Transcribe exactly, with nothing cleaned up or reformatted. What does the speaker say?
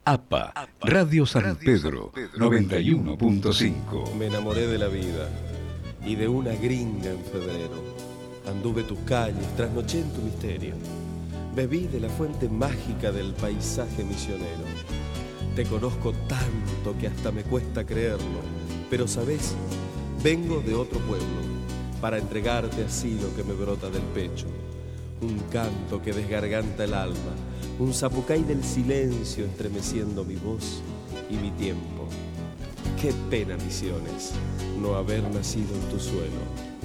A P A, Radio San Pedro, noventa y uno punto cinco. Me enamoré de la vida y de una gringa en febrero. Anduve tus calles, trasnoché en tu misterio. Bebí de la fuente mágica del paisaje misionero. Te conozco tanto que hasta me cuesta creerlo. Pero sabes, vengo de otro pueblo para entregarte así lo que me brota del pecho. Un canto que desgarganta el alma, un zapucay del silencio estremeciendo mi voz y mi tiempo. Qué pena, Misiones, no haber nacido en tu suelo.